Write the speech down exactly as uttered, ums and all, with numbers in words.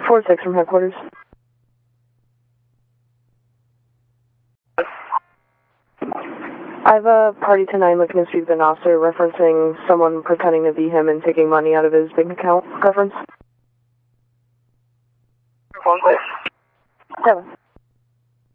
four six from headquarters. I have a party tonight looking to speak with an officer referencing someone pretending to be him and taking money out of his bank account reference. One place. Seven.